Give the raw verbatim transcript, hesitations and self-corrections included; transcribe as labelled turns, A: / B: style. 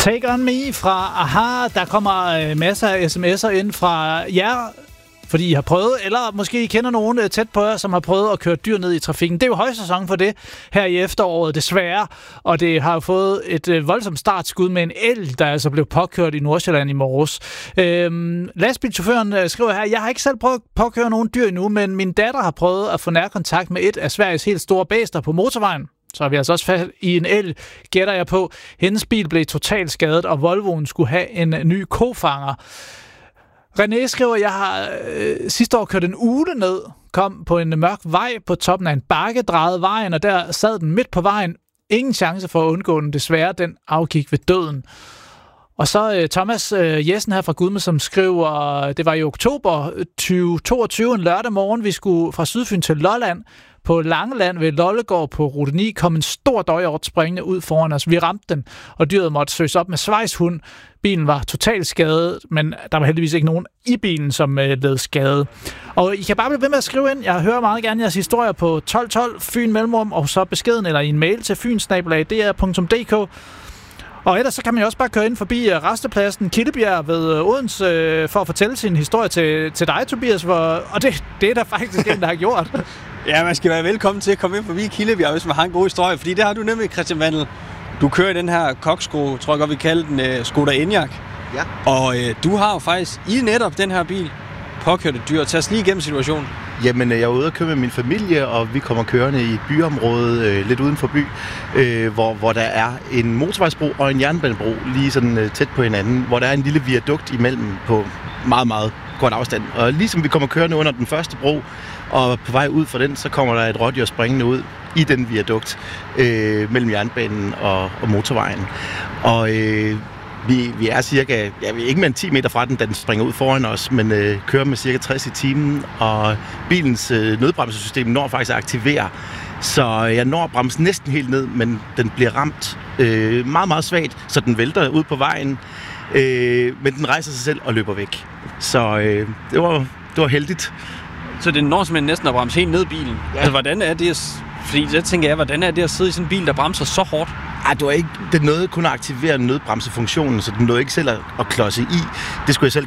A: Take On Me fra Aha. Der kommer masser af sms'er ind fra jer, fordi I har prøvet, eller måske I kender nogen tæt på jer, som har prøvet at køre dyr ned i trafikken. Det er jo højsæson for det her i efteråret, desværre, og det har jo fået et voldsomt startskud med en elg, der altså blev påkørt i Nordsjælland i morges. Øhm, lastbilchaufføren skriver her, jeg har ikke selv prøvet at påkøre nogen dyr endnu, men min datter har prøvet at få nærkontakt med et af Sveriges helt store bæster på motorvejen. Så har vi altså også fat i en elg, gætter jeg på. Hendes bil blev totalt skadet, og Volvoen skulle have en ny kofanger. René skriver, jeg har øh, sidste år kørt en ule ned, kom på en mørk vej på toppen af en bakke, drejede vejen, og der sad den midt på vejen. Ingen chance for at undgå den, desværre. Den afgik ved døden. Og så øh, Thomas øh, Jessen her fra Gudme, som skriver, det var i oktober tyve toogtyve, en lørdag morgen, vi skulle fra Sydfyn til Lolland. På Langeland ved Lollegård på rute ni kom en stor døjort springende ud foran os. Vi ramte den, og dyret måtte søges op med svejshund. Bilen var totalt skadet, men der var heldigvis ikke nogen i bilen, som øh, led skade. Og I kan bare blive ved med at skrive ind. Jeg hører meget gerne jeres historier på tolv tolv Fyn Mellemrum, og så beskeden eller i en mail til fyn snabel-a d r punktum d k. Og ellers så kan man jo også bare køre ind forbi rastepladsen Kildebjerg ved Odense øh, for at fortælle sin historie til, til dig, Tobias. For, og det, det er der faktisk en, der har gjort.
B: Ja, man skal være velkommen til at komme ind forbi Kildebjerg, hvis man har en god historie. Fordi det har du nemlig, Christian Vandel. Du kører i den her koksko, tror jeg godt, vi kalder den uh, Skoda Enyaq.
C: Ja.
B: Og uh, du har jo faktisk i netop den her bil påkørt et dyr. Tag os lige igennem situationen.
C: Jamen, jeg er ude at køre med min familie, og vi kommer kørende i et byområde øh, lidt uden for by, øh, hvor, hvor der er en motorvejsbro og en jernbanebro lige sådan øh, tæt på hinanden, hvor der er en lille viadukt imellem på meget, meget kort afstand. Og ligesom vi kommer kørende under den første bro, og på vej ud fra den, så kommer der et rådyr springende ud i den viadukt øh, mellem jernbanen og, og motorvejen. Og øh, vi, vi er cirka, ja, vi er ikke mere end ti meter fra den, da den springer ud foran os, men øh, kører med cirka tres i timen, og bilens øh, nødbremsesystem når faktisk at aktivere. Så jeg når at bremse næsten helt ned, men den bliver ramt øh, meget, meget svagt, så den vælter ud på vejen, øh, men den rejser sig selv og løber væk. Så øh, det, var, det var heldigt.
B: Så det når simpelthen næsten at bremse helt ned i bilen. Ja. Altså, hvordan er det at, fordi jeg tænker jeg, hvordan er det at sidde i sådan en bil, der bremser så hårdt?
C: Ej, det var ikke, det nåede kun at aktivere nødbremsefunktionen, så den nåede ikke selv at, at klodse i. Det skulle jeg selv